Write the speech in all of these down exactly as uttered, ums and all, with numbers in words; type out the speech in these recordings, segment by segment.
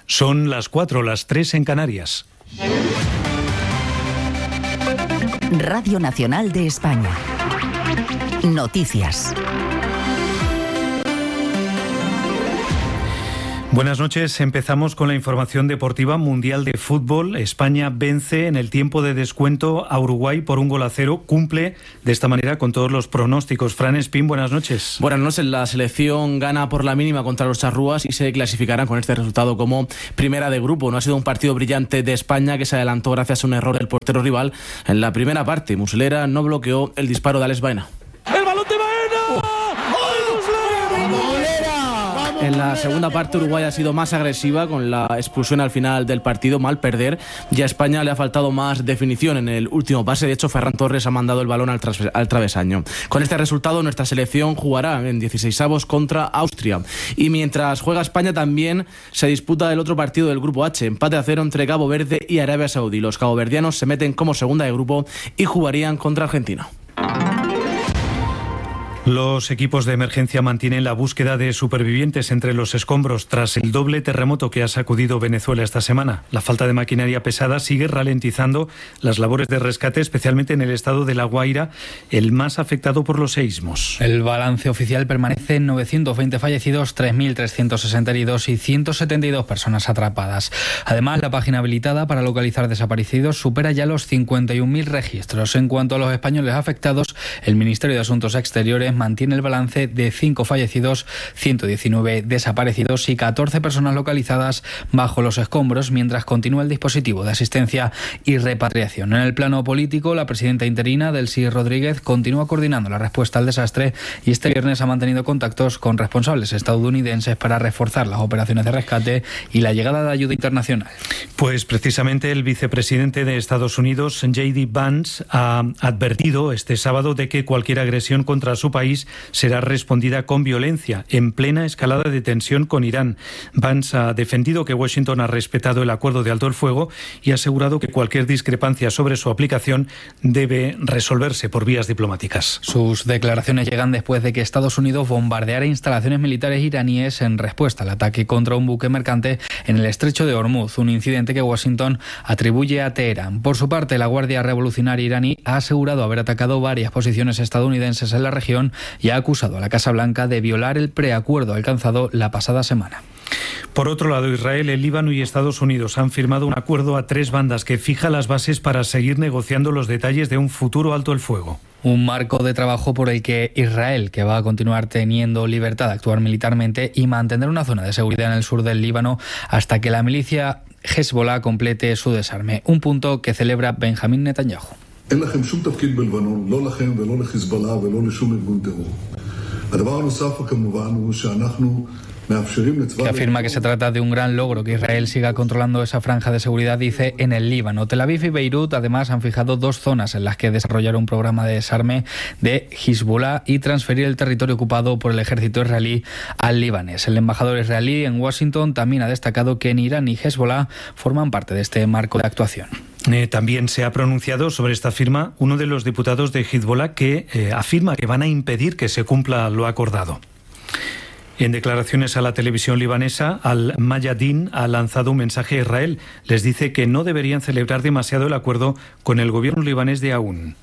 Son las cuatro, las tres en Canarias. Radio Nacional de España. Noticias. Buenas noches. Empezamos con la información deportiva. Mundial de Fútbol. España vence en el tiempo de descuento a Uruguay por un gol a cero. Cumple de esta manera con todos los pronósticos. Fran Espín, buenas noches. Buenas noches. La selección gana por la mínima contra los charrúas y se clasificarán con este resultado como primera de grupo. No ha sido un partido brillante de España, que se adelantó gracias a un error del portero rival en la primera parte. Muslera no bloqueó el disparo de Alex Baena. ¡El balón de Baena! ¡Oh! En la segunda parte Uruguay ha sido más agresiva, con la expulsión al final del partido, mal perder. Y a España le ha faltado más definición en el último pase. De hecho, Ferran Torres ha mandado el balón al, tras- al travesaño. Con este resultado, nuestra selección jugará en dieciseisavos contra Austria. Y mientras juega España, también se disputa el otro partido del Grupo H. Empate a cero entre Cabo Verde y Arabia Saudí. Los caboverdianos se meten como segunda de grupo y jugarían contra Argentina. Los equipos de emergencia mantienen la búsqueda de supervivientes entre los escombros tras el doble terremoto que ha sacudido Venezuela esta semana. La falta de maquinaria pesada sigue ralentizando las labores de rescate, especialmente en el estado de La Guaira, el más afectado por los seísmos. El balance oficial permanece en novecientos veinte fallecidos, tres mil trescientos sesenta heridos y ciento setenta y dos personas atrapadas. Además, la página habilitada para localizar desaparecidos supera ya los cincuenta y un mil registros. En cuanto a los españoles afectados, el Ministerio de Asuntos Exteriores mantiene el balance de cinco fallecidos, ciento diecinueve desaparecidos y catorce personas localizadas bajo los escombros, mientras continúa el dispositivo de asistencia y repatriación. En el plano político, la presidenta interina, Delcy Rodríguez, continúa coordinando la respuesta al desastre y este viernes ha mantenido contactos con responsables estadounidenses para reforzar las operaciones de rescate y la llegada de ayuda internacional. Pues precisamente el vicepresidente de Estados Unidos, J D Vance, ha advertido este sábado de que cualquier agresión contra su país será respondida con violencia, en plena escalada de tensión con Irán. Vance ha defendido que Washington ha respetado el acuerdo de alto el fuego y ha asegurado que cualquier discrepancia sobre su aplicación debe resolverse por vías diplomáticas. Sus declaraciones llegan después de que Estados Unidos bombardeara instalaciones militares iraníes en respuesta al ataque contra un buque mercante en el estrecho de Hormuz, un incidente que Washington atribuye a Teherán. Por su parte, la Guardia Revolucionaria iraní ha asegurado haber atacado varias posiciones estadounidenses en la región y ha acusado a la Casa Blanca de violar el preacuerdo alcanzado la pasada semana. Por otro lado, Israel, el Líbano y Estados Unidos han firmado un acuerdo a tres bandas que fija las bases para seguir negociando los detalles de un futuro alto el fuego. Un marco de trabajo por el que Israel, que va a continuar teniendo libertad de actuar militarmente y mantener una zona de seguridad en el sur del Líbano hasta que la milicia Hezbollah complete su desarme. Un punto que celebra Benjamín Netanyahu. אין לכם שום תפקיד בלבנון, לא לכם ולא לחיזבאללה ולא לשום ארגון טרור. הדבר הנוסף כמובן הוא שאנחנו que afirma que se trata de un gran logro que Israel siga controlando esa franja de seguridad, dice, en el Líbano. Tel Aviv y Beirut además han fijado dos zonas en las que desarrollar un programa de desarme de Hezbollah y transferir el territorio ocupado por el ejército israelí al libanés. El embajador israelí en Washington también ha destacado que ni Irán ni Hezbollah forman parte de este marco de actuación. Eh, también se ha pronunciado sobre esta firma uno de los diputados de Hezbollah que eh, afirma que van a impedir que se cumpla lo acordado. En declaraciones a la televisión libanesa, Al-Mayadin ha lanzado un mensaje a Israel. Les dice que no deberían celebrar demasiado el acuerdo con el gobierno libanés de Aún.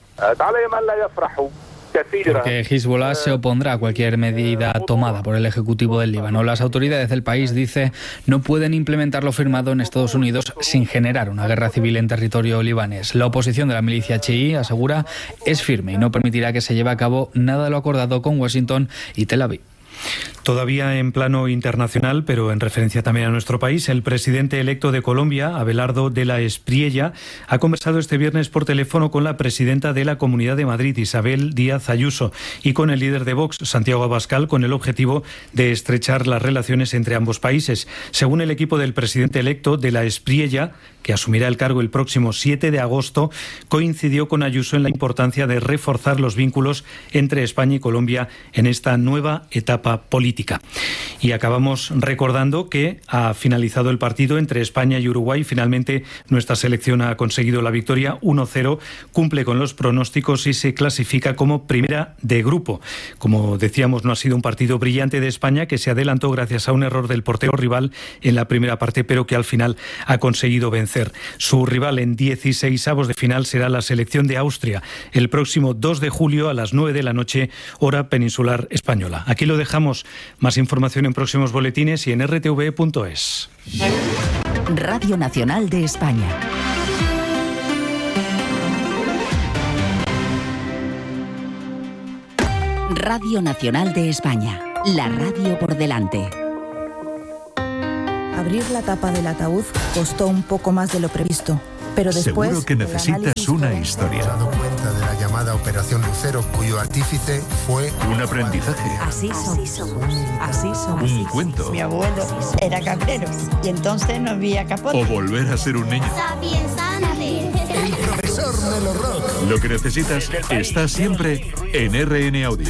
Porque Hezbollah se opondrá a cualquier medida tomada por el Ejecutivo del Líbano. Las autoridades del país, dice, no pueden implementar lo firmado en Estados Unidos sin generar una guerra civil en territorio libanés. La oposición de la milicia chií, asegura, es firme y no permitirá que se lleve a cabo nada de lo acordado con Washington y Tel Aviv. Todavía en plano internacional, pero en referencia también a nuestro país, el presidente electo de Colombia, Abelardo de la Espriella, ha conversado este viernes por teléfono con la presidenta de la Comunidad de Madrid, Isabel Díaz Ayuso, y con el líder de Vox, Santiago Abascal, con el objetivo de estrechar las relaciones entre ambos países. Según el equipo del presidente electo de la Espriella, que asumirá el cargo el próximo siete de agosto, coincidió con Ayuso en la importancia de reforzar los vínculos entre España y Colombia en esta nueva etapa etapa política. Y acabamos recordando que ha finalizado el partido entre España y Uruguay. Finalmente nuestra selección ha conseguido la victoria uno cero, cumple con los pronósticos y se clasifica como primera de grupo. Como decíamos, no ha sido un partido brillante de España, que se adelantó gracias a un error del portero rival en la primera parte, pero que al final ha conseguido vencer. Su rival en dieciseisavos de final será la selección de Austria el próximo dos de julio a las nueve de la noche, hora peninsular española. Aquí lo dejamos. Más información en próximos boletines y en r t v punto es. Radio Nacional de España. Radio Nacional de España. La radio por delante. Abrir la tapa del ataúd costó un poco más de lo previsto, pero después... Seguro que necesitas una historia. He dado cuenta de la llamada Operación Lucero, cuyo artífice fue... Un aprendizaje. Así somos. Así somos. Un cuento. Mi abuelo era cabrero y entonces no había capote. O volver a ser un niño. El profesor Melo Rock. Lo que necesitas está siempre en R N Audio.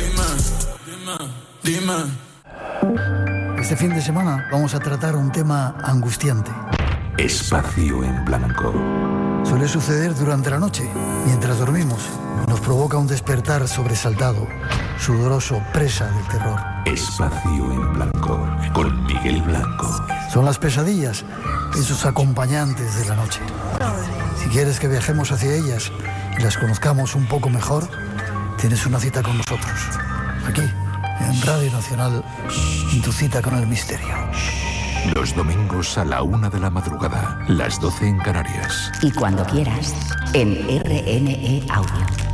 Este fin de semana vamos a tratar un tema angustiante. Espacio en blanco. Suele suceder durante la noche, mientras dormimos. Nos provoca un despertar sobresaltado, sudoroso, presa del terror. Espacio en blanco, con Miguel Blanco. Son las pesadillas, esos acompañantes de la noche. Si quieres que viajemos hacia ellas y las conozcamos un poco mejor, tienes una cita con nosotros. Aquí, en Radio Nacional, en tu cita con el misterio. Los domingos a la una de la madrugada, las doce en Canarias. Y cuando quieras, en R N E Audio.